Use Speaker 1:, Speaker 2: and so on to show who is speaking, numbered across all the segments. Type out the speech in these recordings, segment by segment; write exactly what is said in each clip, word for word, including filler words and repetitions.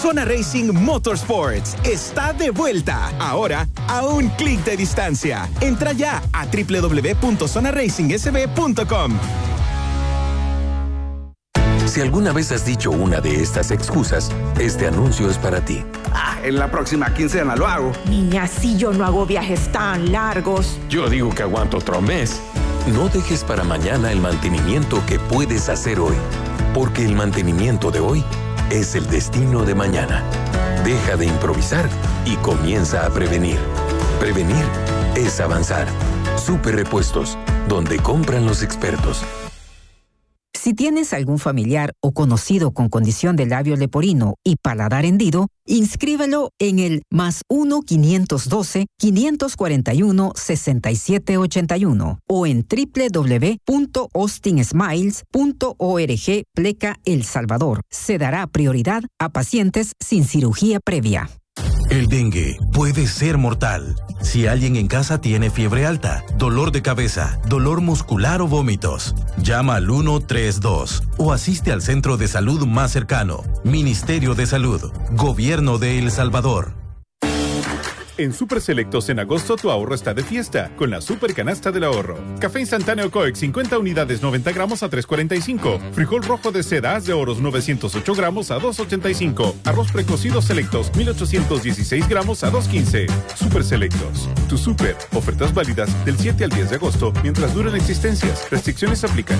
Speaker 1: Zona Racing Motorsports está de vuelta. Ahora, a un clic de distancia. Entra ya a doble u doble u doble u punto zona racing s b punto com.
Speaker 2: Si alguna vez has dicho una de estas excusas, este anuncio es para ti.
Speaker 3: Ah, en la próxima quincena lo hago.
Speaker 4: Niña, si yo no hago viajes tan largos.
Speaker 2: Yo digo que aguanto otro mes. No dejes para mañana el mantenimiento que puedes hacer hoy, porque el mantenimiento de hoy es el destino de mañana. Deja de improvisar y comienza a prevenir. Prevenir es avanzar. Super Repuestos, donde compran los expertos.
Speaker 5: Si tienes algún familiar o conocido con condición de labio leporino y paladar hendido, inscríbelo en el más uno quinientos doce, quinientos cuarenta y uno, sesenta y siete ochenta y uno o en doble u doble u doble u punto austin smiles punto org pleca El Salvador. Se dará prioridad a pacientes sin cirugía previa.
Speaker 6: El dengue puede ser mortal. Si alguien en casa tiene fiebre alta, dolor de cabeza, dolor muscular o vómitos, llama al ciento treinta y dos o asiste al centro de salud más cercano. Ministerio de Salud, Gobierno de El Salvador.
Speaker 7: En Super Selectos en agosto tu ahorro está de fiesta con la Super Canasta del Ahorro. Café instantáneo Coex cincuenta unidades noventa gramos a tres cuarenta y cinco. Frijol rojo de seda de oros novecientos ocho gramos a dos ochenta y cinco. Arroz precocido Selectos mil ochocientos dieciséis gramos a dos quince. Super Selectos. Tu super. Ofertas válidas del siete al diez de agosto mientras duren existencias. Restricciones aplican.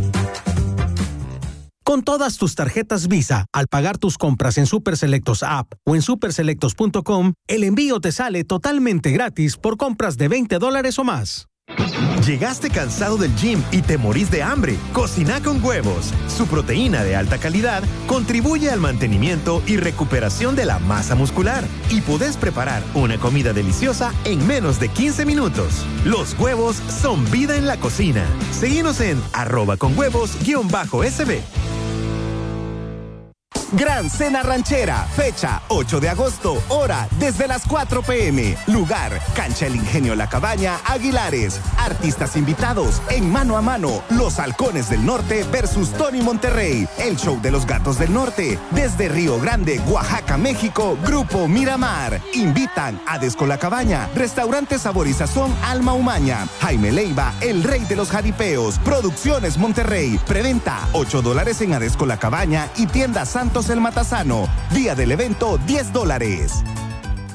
Speaker 8: Con todas tus tarjetas Visa, al pagar tus compras en Super Selectos App o en super selectos punto com, el envío te sale totalmente gratis por compras de veinte dólares o más.
Speaker 9: ¿Llegaste cansado del gym y te morís de hambre? Cocina con Huevos. Su proteína de alta calidad contribuye al mantenimiento y recuperación de la masa muscular. Y podés preparar una comida deliciosa en menos de quince minutos. Los huevos son vida en la cocina. Seguinos en arroba con huevos guión bajo S B.
Speaker 1: Gran Cena Ranchera, fecha ocho de agosto, hora desde las cuatro pe eme. Lugar, Cancha El Ingenio La Cabaña, Aguilares. Artistas invitados, en mano a mano, Los Halcones del Norte versus Tony Monterrey. El show de los Gatos del Norte, desde Río Grande, Oaxaca, México, Grupo Miramar. Invitan a Desco La Cabaña, Restaurante Sabor y Sazón Alma Umaña, Jaime Leiva, el rey de los jaripeos, Producciones Monterrey. Preventa, ocho dólares en Adesco La Cabaña y Tienda Santos El Matasano. Día del evento, diez dólares.